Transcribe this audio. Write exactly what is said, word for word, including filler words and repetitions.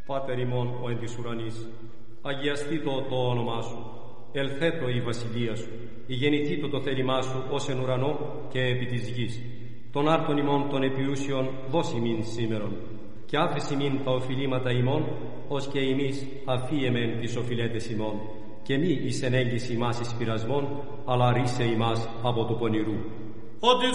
Πάτερ ημών ο εν της ουρανής, αγιαστήτω το όνομά σου, ελθέτω η βασιλεία σου, ηγενηθήτω το θέλημά σου ως εν ουρανό και επί της γης. Τον άρτον ημών των επιούσιων δώσ' ημίν σήμερον, και άφεση ημίν τα οφειλήματα ημών, ως και εμείς αφίεμεν τις οφειλέτες ημών, και μη εις ενέγγιση ημάς εις πειρασμόν, αλλά ρίσε ημάς από του πονηρού. Ότι